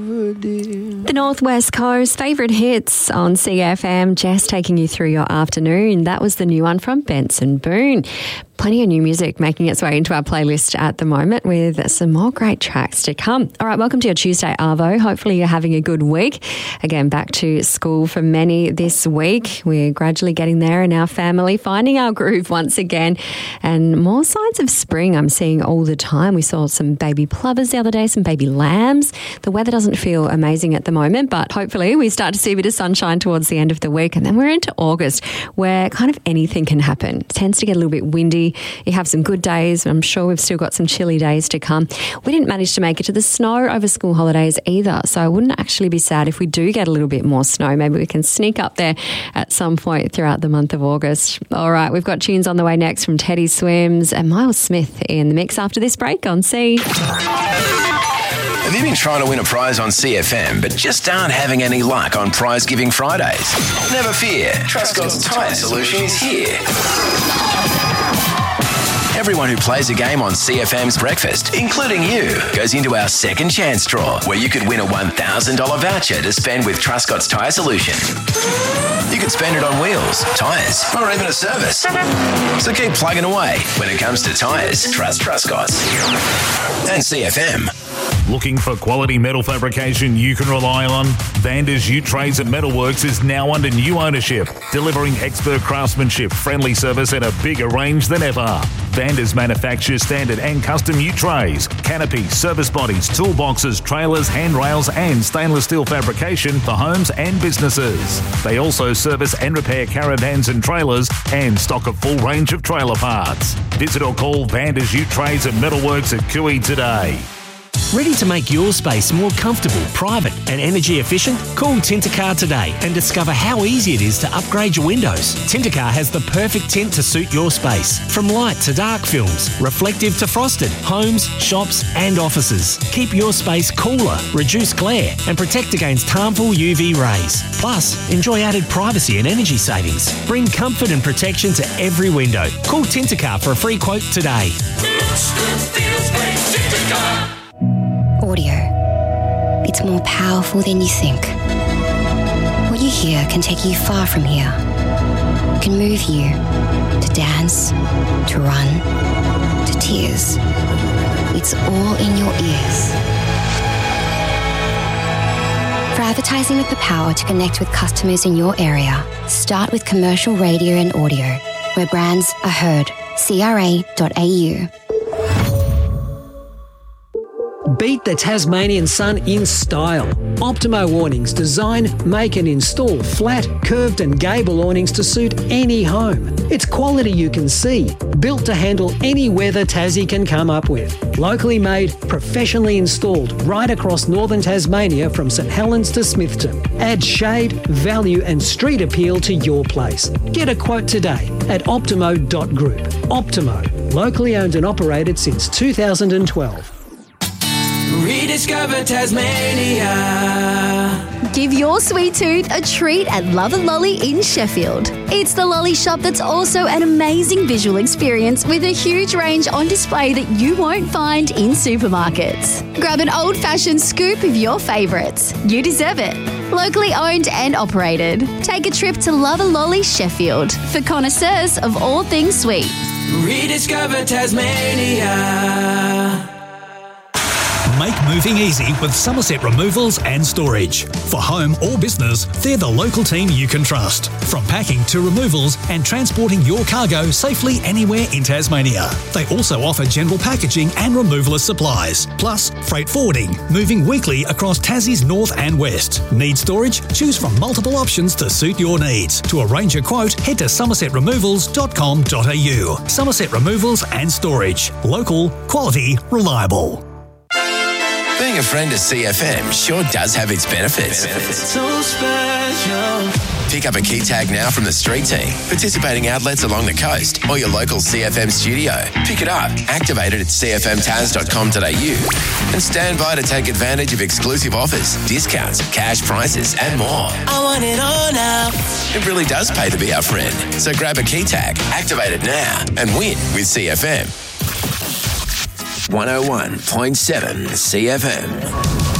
The Northwest Coast favourite hits on CFM, just taking you through your afternoon. That was the new one from Benson Boone. Plenty of new music making its way into our playlist at the moment with some more great tracks to come. All right, welcome to your Tuesday Arvo. Hopefully you're having a good week. Again, back to school for many this week. We're gradually getting there in our family, finding our groove once again, and more signs of spring I'm seeing all the time. We saw some baby plovers the other day, some baby lambs. The weather doesn't feel amazing at the moment, but hopefully we start to see a bit of sunshine towards the end of the week, and then we're into August where kind of anything can happen. It tends to get a little bit windy. You have some good days. I'm sure we've still got some chilly days to come. We didn't manage to make it to the snow over school holidays either, so I wouldn't actually be sad if we do get a little bit more snow. Maybe we can sneak up there at some point throughout the month of August. All right, we've got tunes on the way next from Teddy Swims and Miles Smith in the mix after this break on C. Have you been trying to win a prize on CFM but just aren't having any luck on Prize Giving Fridays? Never fear, Trustcott's Tyre Solution is here. Everyone who plays a game on CFM's Breakfast, including you, goes into our second chance draw where you could win a $1,000 voucher to spend with Trustcott's Tyre Solution. You could spend it on wheels, tyres, or even a service. So keep plugging away. When it comes to tyres, trust Trustcott's. And CFM. Looking for quality metal fabrication you can rely on? Vander's Ute Trades and Metalworks is now under new ownership, delivering expert craftsmanship, friendly service and a bigger range than ever. Vander's manufactures standard and custom ute trays, canopies, service bodies, toolboxes, trailers, handrails and stainless steel fabrication for homes and businesses. They also service and repair caravans and trailers and stock a full range of trailer parts. Visit or call Vander's Ute Trades and Metalworks at Cooey today. Ready to make your space more comfortable, private and energy efficient? Call Tintercar today and discover how easy it is to upgrade your windows. Tintercar has the perfect tint to suit your space. From light to dark films, reflective to frosted, homes, shops and offices. Keep your space cooler, reduce glare and protect against harmful UV rays. Plus, enjoy added privacy and energy savings. Bring comfort and protection to every window. Call Tintercar for a free quote today. Audio. It's more powerful than you think. What you hear can take you far from here. It can move you to dance, to run, to tears. It's all in your ears. For advertising with the power to connect with customers in your area, start with commercial radio and audio, where brands are heard. CRA.au. Beat the Tasmanian sun in style. Optimo awnings design, make and install flat, curved and gable awnings to suit any home. It's quality you can see, built to handle any weather Tassie can come up with. Locally made, professionally installed right across northern Tasmania from St Helens to Smithton. Add shade, value and street appeal to your place. Get a quote today at optimo.group. Optimo, locally owned and operated since 2012. Rediscover Tasmania. Give your sweet tooth a treat at Love a Lolly in Sheffield. It's the lolly shop that's also an amazing visual experience with a huge range on display that you won't find in supermarkets. Grab an old-fashioned scoop of your favourites. You deserve it. Locally owned and operated. Take a trip to Love a Lolly Sheffield for connoisseurs of all things sweet. Rediscover Tasmania. Make moving easy with Somerset Removals and Storage. For home or business, they're the local team you can trust. From packing to removals and transporting your cargo safely anywhere in Tasmania. They also offer general packaging and removalist supplies, plus freight forwarding, moving weekly across Tassie's north and west. Need storage? Choose from multiple options to suit your needs. To arrange a quote, head to somersetremovals.com.au. Somerset Removals and Storage. Local, quality, reliable. Being a friend of CFM sure does have its benefits. So special. Pick up a key tag now from the street team, participating outlets along the coast, or your local CFM studio. Pick it up, activate it at cfmtaz.com.au, and stand by to take advantage of exclusive offers, discounts, cash prizes, and more. I want it all now. It really does pay to be our friend. So grab a key tag, activate it now, and win with CFM. 101.7 CFM.